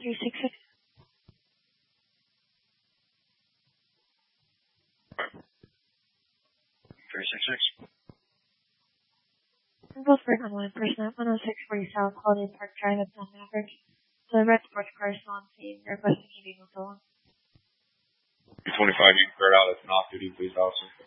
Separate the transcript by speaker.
Speaker 1: 366.
Speaker 2: 366.
Speaker 1: Both for on 1%, 10640 South Holiday Park Drive at Don Maverick. The red sports car is on scene. Requesting EV moved along.
Speaker 2: 225, you can start out. That's an off-duty police officer.